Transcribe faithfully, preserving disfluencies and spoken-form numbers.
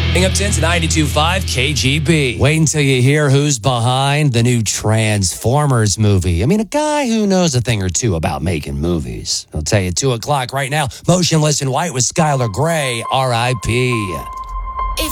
Hang up ten to ninety-two point five K G B. Wait until you hear who's behind the new Transformers movie. I mean, a guy who knows a thing or two about making movies. I'll tell you, two o'clock right now. Motionless in White with Skylar Gray, R I P